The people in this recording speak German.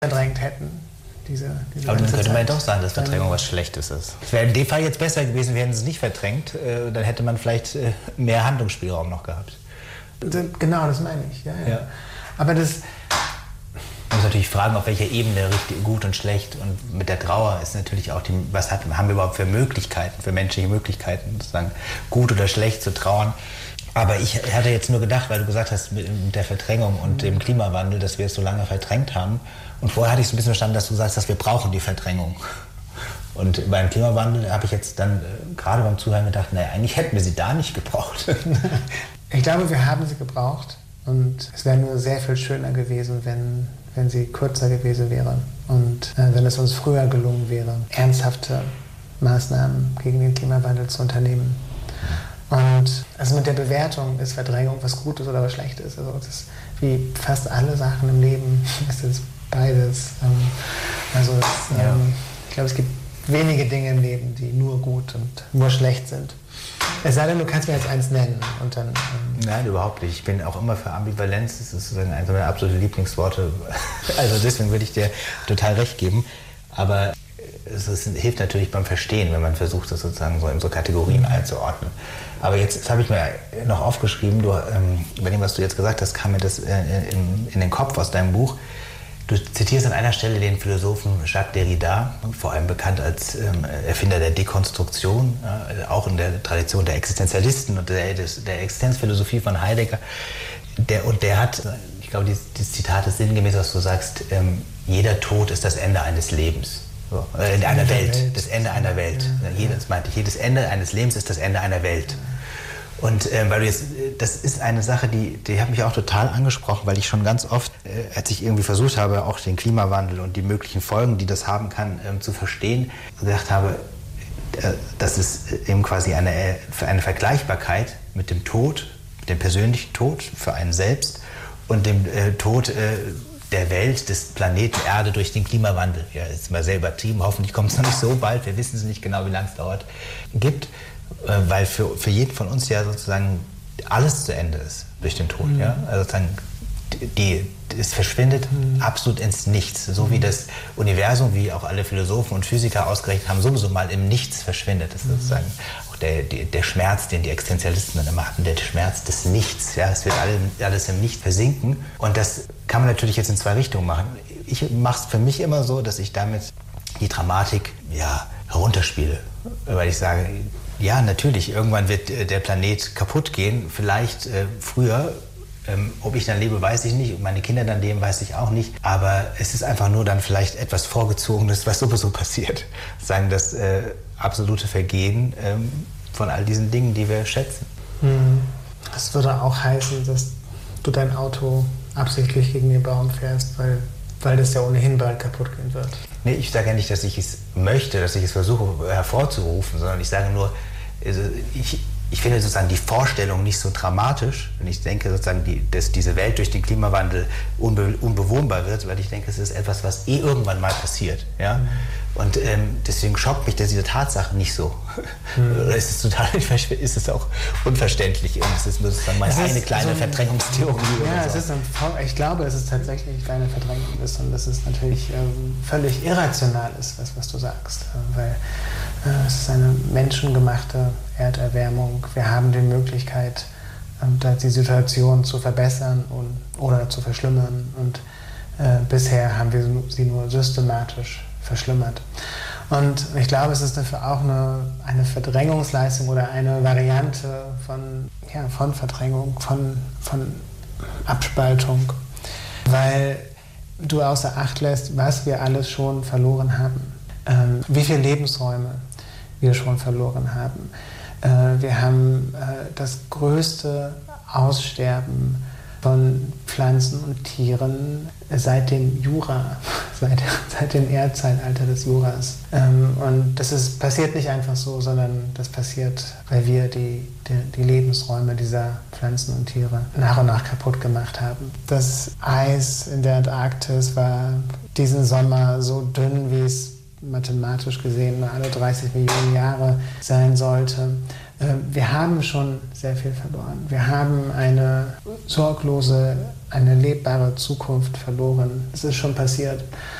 verdrängt hätten. Aber dann könnte man ja doch sagen, dass Verdrängung was Schlechtes ist. Es wäre in dem Fall jetzt besser gewesen, wir hätten es nicht verdrängt. Dann hätte man vielleicht mehr Handlungsspielraum noch gehabt. Genau, das meine ich. Ja. Aber das... Man muss natürlich fragen, auf welcher Ebene richtig gut und schlecht. Und mit der Trauer ist natürlich auch, haben wir überhaupt für Möglichkeiten, für menschliche Möglichkeiten, sozusagen gut oder schlecht zu trauern. Aber ich hatte jetzt nur gedacht, weil du gesagt hast, mit der Verdrängung und dem Klimawandel, dass wir es so lange verdrängt haben. Und vorher hatte ich so ein bisschen verstanden, dass du sagst, dass wir brauchen die Verdrängung. Und beim Klimawandel habe ich jetzt dann gerade beim Zuhören gedacht, naja, eigentlich hätten wir sie da nicht gebraucht. Ich glaube, wir haben sie gebraucht. Und es wäre nur sehr viel schöner gewesen, wenn sie kürzer gewesen wäre. Und wenn es uns früher gelungen wäre, ernsthafte Maßnahmen gegen den Klimawandel zu unternehmen. Und also mit der Bewertung, ist Verdrängung was Gutes oder was Schlechtes? Also das ist wie fast alle Sachen im Leben, ist es beides. Ich glaube, es gibt wenige Dinge im Leben, die nur gut und nur schlecht sind. Es sei denn, du kannst mir jetzt eins nennen und dann... Nein, überhaupt nicht. Ich bin auch immer für Ambivalenz. Das ist sozusagen eines meiner absoluten Lieblingsworte. Also deswegen würde ich dir total recht geben. Aber es hilft natürlich beim Verstehen, wenn man versucht, das sozusagen so in so Kategorien einzuordnen. Aber jetzt habe ich mir noch aufgeschrieben, bei dem, was du jetzt gesagt hast, kam mir das in den Kopf aus deinem Buch. Du zitierst an einer Stelle den Philosophen Jacques Derrida, vor allem bekannt als Erfinder der Dekonstruktion, auch in der Tradition der Existenzialisten und der Existenzphilosophie von Heidegger. Der hat, ich glaube, dieses Zitat ist sinngemäß, was du sagst, jeder Tod ist das Ende eines Lebens. So, einer Welt, das Ende einer Welt. Ja. Das meinte ich, jedes Ende eines Lebens ist das Ende einer Welt. Und weil du jetzt, das ist eine Sache, die hat mich auch total angesprochen, weil ich schon ganz oft, als ich irgendwie versucht habe, auch den Klimawandel und die möglichen Folgen, die das haben kann, zu verstehen, gedacht habe, dass es eben quasi für eine Vergleichbarkeit mit dem Tod, dem persönlichen Tod für einen selbst und dem Tod der Welt, des Planeten Erde durch den Klimawandel, ja, ist mal sehr übertrieben, hoffentlich kommt es noch nicht so bald, wir wissen es nicht genau, wie lange es dauert, gibt. Weil für jeden von uns ja sozusagen alles zu Ende ist durch den Tod. Ja? Also sozusagen es verschwindet absolut ins Nichts. So wie das Universum, wie auch alle Philosophen und Physiker ausgerechnet haben, sowieso mal im Nichts verschwindet. Das ist sozusagen auch der Schmerz, den die Existenzialisten dann immer hatten, der Schmerz des Nichts. Ja? Es wird alles im Nichts versinken. Und das kann man natürlich jetzt in zwei Richtungen machen. Ich mache es für mich immer so, dass ich damit die Dramatik herunterspiele. Weil ich sage, ja, natürlich, irgendwann wird der Planet kaputt gehen, vielleicht früher. Ob ich dann lebe, weiß ich nicht. Und meine Kinder dann leben, weiß ich auch nicht. Aber es ist einfach nur dann vielleicht etwas Vorgezogenes, was sowieso passiert. Sagen das absolute Vergehen von all diesen Dingen, die wir schätzen. Das würde auch heißen, dass du dein Auto absichtlich gegen den Baum fährst, weil das ja ohnehin bald kaputt gehen wird. Nee, ich sage ja nicht, dass ich es möchte, dass ich es versuche hervorzurufen, sondern ich sage nur, ich finde sozusagen die Vorstellung nicht so dramatisch, wenn ich denke sozusagen, dass diese Welt durch den Klimawandel unbewohnbar wird, weil ich denke, es ist etwas, was irgendwann mal passiert. Ja? Und deswegen schockt mich diese Tatsache nicht so. Oder ist es auch unverständlich? Und es ist nur sozusagen mal eine kleine Verdrängungstheorie. Ja, oder so. Ich glaube, es ist tatsächlich eine Verdrängung ist und dass es natürlich völlig irrational ist, was du sagst. Weil es ist eine menschengemachte Erderwärmung. Wir haben die Möglichkeit, die Situation zu verbessern oder zu verschlimmern. Und bisher haben wir sie nur systematisch verschlimmert. Und ich glaube, es ist dafür auch eine Verdrängungsleistung oder eine Variante von Verdrängung, von Abspaltung, weil du außer Acht lässt, was wir alles schon verloren haben, wie viele Lebensräume wir schon verloren haben. Wir haben das größte Aussterben von Pflanzen und Tieren seit dem Jura, seit dem Erdzeitalter des Juras. Und das passiert nicht einfach so, sondern das passiert, weil wir die Lebensräume dieser Pflanzen und Tiere nach und nach kaputt gemacht haben. Das Eis in der Antarktis war diesen Sommer so dünn, wie es mathematisch gesehen nur alle 30 Millionen Jahre sein sollte. Wir haben schon sehr viel verloren. Wir haben eine sorglose, eine lebbare Zukunft verloren. Es ist schon passiert.